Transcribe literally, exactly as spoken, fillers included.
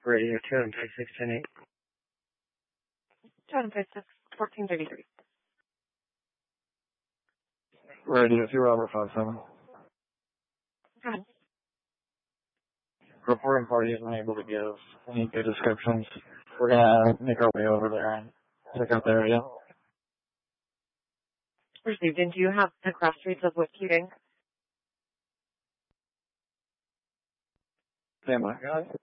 Radio two and five six ten eight. two and five six, fourteen thirty-three. Radio two Robert five seven. Hi. Reporting party isn't able to give any good descriptions. We're gonna make our way over there and check out the area. Received. And do you have the cross streets of Whiskey King? Stand by, guys.